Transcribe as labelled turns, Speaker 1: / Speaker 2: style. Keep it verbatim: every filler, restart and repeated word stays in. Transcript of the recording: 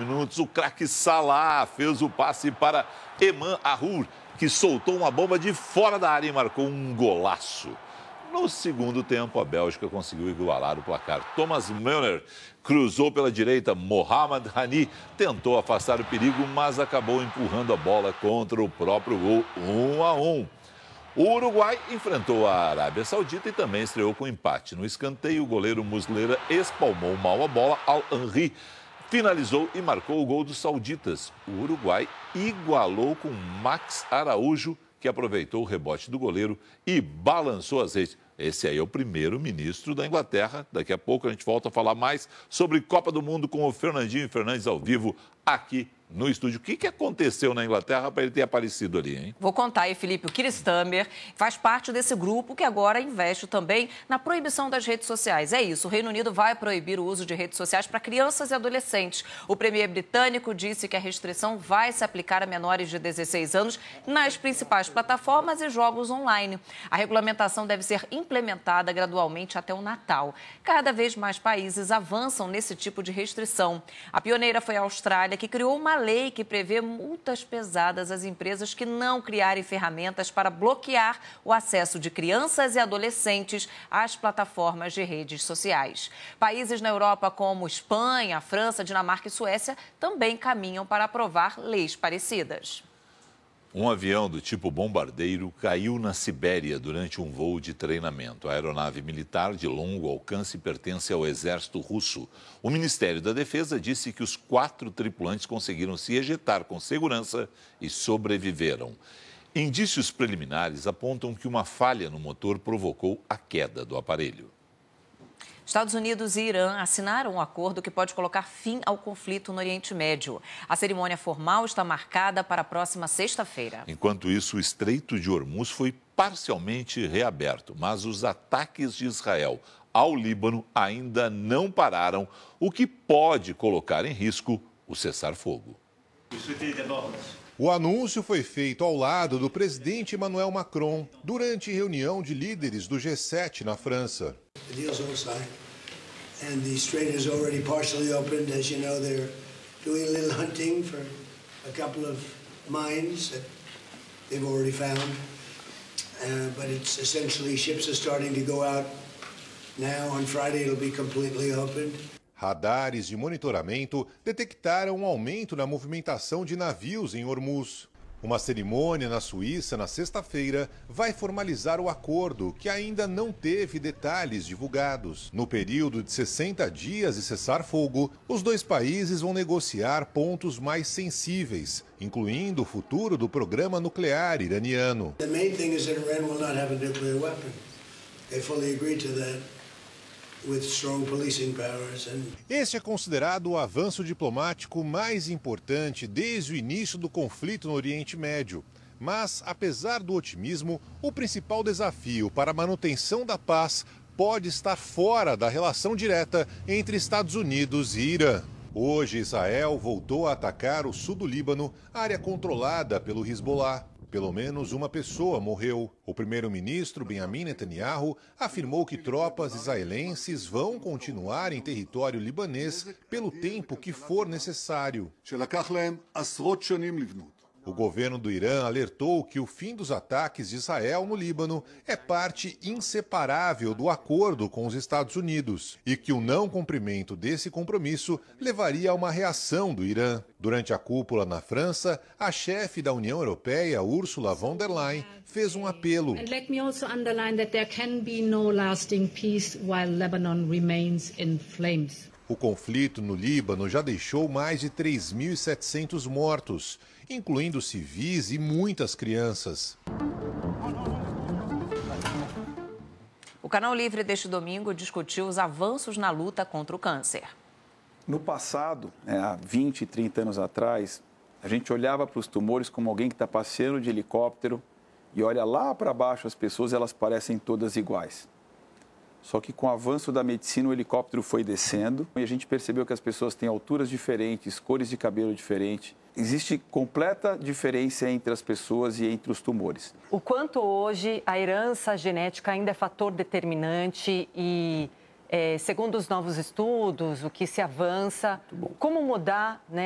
Speaker 1: minutos, o craque Salah fez o passe para Eman Ahour, que soltou uma bomba de fora da área e marcou um golaço. No segundo tempo, a Bélgica conseguiu igualar o placar. Thomas Müller cruzou pela direita. Mohamed Hani tentou afastar o perigo, mas acabou empurrando a bola contra o próprio gol, um a um. O Uruguai enfrentou a Arábia Saudita e também estreou com empate. No escanteio, o goleiro Muslera espalmou mal a bola. Al-Henry finalizou e marcou o gol dos sauditas. O Uruguai igualou com Max Araújo, que aproveitou o rebote do goleiro e balançou as redes. Esse aí é o primeiro-ministro da Inglaterra. Daqui a pouco a gente volta a falar mais sobre Copa do Mundo com o Fernandinho Fernandes ao vivo aqui no estúdio. O que, que aconteceu na Inglaterra para ele ter aparecido ali, hein?
Speaker 2: Vou contar aí, Felipe. O Keir Starmer faz parte desse grupo que agora investe também na proibição das redes sociais. É isso, o Reino Unido vai proibir o uso de redes sociais para crianças e adolescentes. O premier britânico disse que a restrição vai se aplicar a menores de dezesseis anos nas principais plataformas e jogos online. A regulamentação deve ser implementada gradualmente até o Natal. Cada vez mais países avançam nesse tipo de restrição. A pioneira foi a Austrália, que criou uma lei que prevê multas pesadas às empresas que não criarem ferramentas para bloquear o acesso de crianças e adolescentes às plataformas de redes sociais. Países na Europa como Espanha, França, Dinamarca e Suécia também caminham para aprovar leis parecidas.
Speaker 1: Um avião do tipo bombardeiro caiu na Sibéria durante um voo de treinamento. A aeronave militar de longo alcance pertence ao exército russo. O Ministério da Defesa disse que os quatro tripulantes conseguiram se ejetar com segurança e sobreviveram. Indícios preliminares apontam que uma falha no motor provocou a queda do aparelho.
Speaker 2: Estados Unidos e Irã assinaram um acordo que pode colocar fim ao conflito no Oriente Médio. A cerimônia formal está marcada para a próxima sexta-feira.
Speaker 1: Enquanto isso, o Estreito de Hormuz foi parcialmente reaberto, mas os ataques de Israel ao Líbano ainda não pararam, o que pode colocar em risco o cessar-fogo.
Speaker 3: O anúncio foi feito ao lado do presidente Emmanuel Macron durante reunião de líderes do G sete na França.
Speaker 4: The deal's all signed, and the strait is already partially opened. As you know, they're doing a little hunting for a couple of mines that they've already found. Uh, but it's essentially ships are starting to go out now. On Friday, it'll be completely opened.
Speaker 3: Radares de monitoramento detectaram um aumento na movimentação de navios em Hormuz. Uma cerimônia na Suíça na sexta-feira vai formalizar o acordo, que ainda não teve detalhes divulgados. No período de sessenta dias de cessar-fogo, os dois países vão negociar pontos mais sensíveis, incluindo o futuro do programa nuclear iraniano.
Speaker 4: The main thing is that Iran will not have a nuclear weapon. They fully agree to that. With strong policing powers and...
Speaker 3: Este é considerado o avanço diplomático mais importante desde o início do conflito no Oriente Médio. Mas, apesar do otimismo, o principal desafio para a manutenção da paz pode estar fora da relação direta entre Estados Unidos e Irã. Hoje, Israel voltou a atacar o sul do Líbano, área controlada pelo Hezbollah. Pelo menos uma pessoa morreu. O primeiro-ministro Benjamin Netanyahu afirmou que tropas israelenses vão continuar em território libanês pelo tempo que for necessário. O governo do Irã alertou que o fim dos ataques de Israel no Líbano é parte inseparável do acordo com os Estados Unidos e que o não cumprimento desse compromisso levaria a uma reação do Irã. Durante a cúpula na França, a chefe da União Europeia, Ursula von der Leyen, fez um apelo.
Speaker 5: And let me also underline that there can be no lasting peace while Lebanon remains in flames.
Speaker 3: O conflito no Líbano já deixou mais de três mil e setecentos mortos, incluindo civis e muitas crianças.
Speaker 2: O Canal Livre deste domingo discutiu os avanços na luta contra o câncer.
Speaker 6: No passado, é, há vinte, trinta anos atrás, a gente olhava para os tumores como alguém que está passeando de helicóptero e olha lá para baixo as pessoas, elas parecem todas iguais. Só que com o avanço da medicina, o helicóptero foi descendo e a gente percebeu que as pessoas têm alturas diferentes, cores de cabelo diferentes. Existe completa diferença entre as pessoas e entre os tumores.
Speaker 7: O quanto hoje a herança genética ainda é fator determinante e, é, segundo os novos estudos, o que se avança, como mudar, né,